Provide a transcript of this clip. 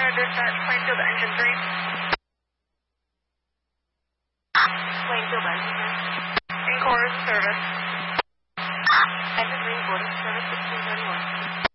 dispatch, Plainfield engine 3. Plainfield engine 3. Encore service. Engine 3, boarding service 1631.